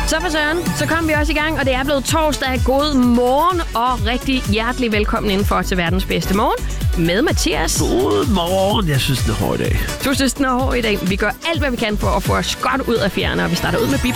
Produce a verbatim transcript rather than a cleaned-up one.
Så for søren, så kom vi også i gang, og det er blevet torsdag. God morgen og rigtig hjertelig velkommen indenfor til verdens bedste morgen med Mathias. God morgen. Jeg synes, den er hård i dag. Du synes, den er hård i dag. Vi gør alt, hvad vi kan for at få os godt ud af fjerne, og vi starter ud med Bip.